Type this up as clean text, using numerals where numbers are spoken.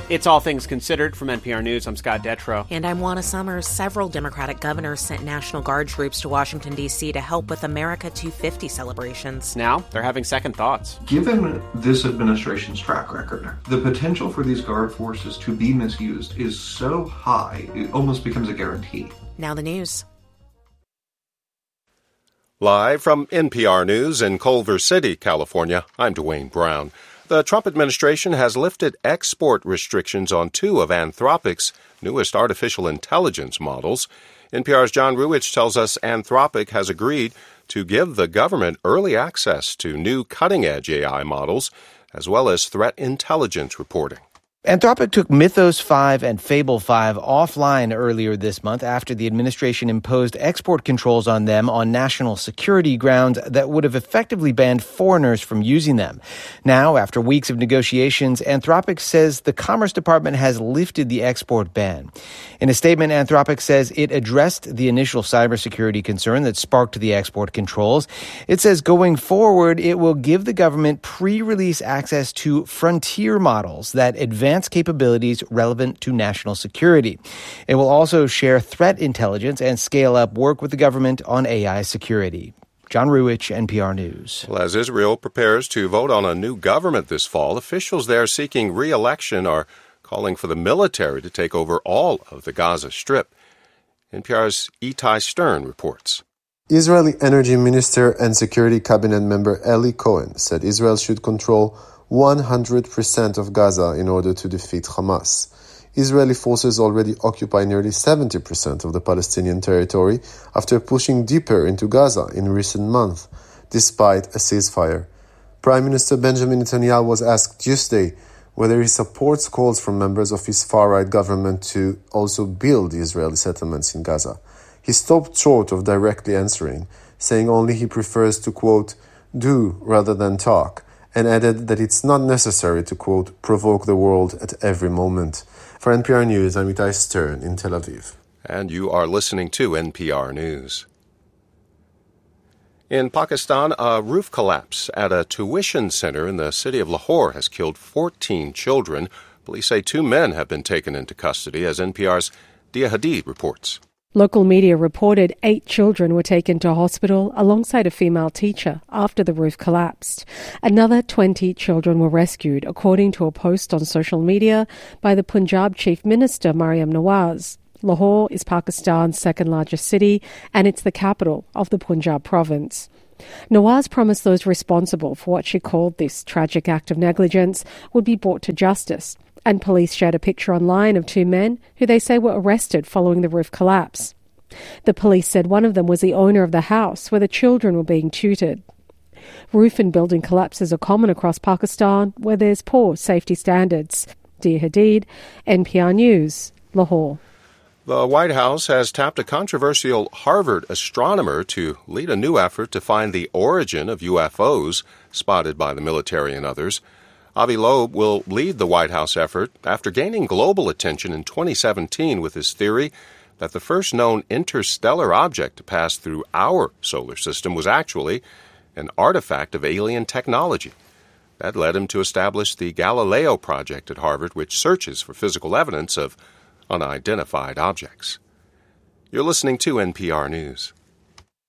It's All Things Considered from NPR News. I'm Scott Detrow. And I'm Juana Summers. Several Democratic governors sent National Guard troops to Washington, D.C. to help with America 250 celebrations. Now they're having second thoughts. Given this administration's track record, the potential for these Guard forces to be misused is so high, it almost becomes a guarantee. Now the news. Live from NPR News in Culver City, California, I'm Dwayne Brown. The Trump administration has lifted export restrictions on two of Anthropic's newest artificial intelligence models. NPR's John Ruwitch tells us Anthropic has agreed to give the government early access to new cutting-edge AI models, as well as threat intelligence reporting. Anthropic took Mythos 5 and Fable 5 offline earlier this month after the administration imposed export controls on them on national security grounds that would have effectively banned foreigners from using them. Now, after weeks of negotiations, Anthropic says the Commerce Department has lifted the export ban. In a statement, Anthropic says it addressed the initial cybersecurity concern that sparked the export controls. It says going forward, it will give the government pre-release access to frontier models that advance capabilities relevant to national security. It will also share threat intelligence and scale up work with the government on AI security. John Ruwitch, NPR News. Well, as Israel prepares to vote on a new government this fall, officials there seeking re-election are calling for the military to take over all of the Gaza Strip. NPR's Itai Stern reports. Israeli Energy Minister and Security Cabinet member Eli Cohen said Israel should control 100% of Gaza in order to defeat Hamas. Israeli forces already occupy nearly 70% of the Palestinian territory after pushing deeper into Gaza in recent months, despite a ceasefire. Prime Minister Benjamin Netanyahu was asked Tuesday whether he supports calls from members of his far-right government to also build Israeli settlements in Gaza. He stopped short of directly answering, saying only he prefers to, quote, do rather than talk, and added that it's not necessary to, quote, provoke the world at every moment. For NPR News, I'm Itai Stern in Tel Aviv. And you are listening to NPR News. In Pakistan, a roof collapse at a tuition center in the city of Lahore has killed 14 children. Police say 2 men have been taken into custody, as NPR's Dia Hadid reports. Local media reported 8 children were taken to hospital alongside a female teacher after the roof collapsed. Another 20 children were rescued, according to a post on social media by the Punjab Chief Minister Mariam Nawaz. Lahore is Pakistan's second largest city, and it's the capital of the Punjab province. Nawaz promised those responsible for what she called this tragic act of negligence would be brought to justice. And police shared a picture online of 2 men who they say were arrested following the roof collapse. The police said one of them was the owner of the house where the children were being tutored. Roof and building collapses are common across Pakistan, where there's poor safety standards. Dia Hadid, NPR News, Lahore. The White House has tapped a controversial Harvard astronomer to lead a new effort to find the origin of UFOs spotted by the military and others. Avi Loeb will lead the White House effort after gaining global attention in 2017 with his theory that the first known interstellar object to pass through our solar system was actually an artifact of alien technology. That led him to establish the Galileo Project at Harvard, which searches for physical evidence of unidentified objects. You're listening to NPR News.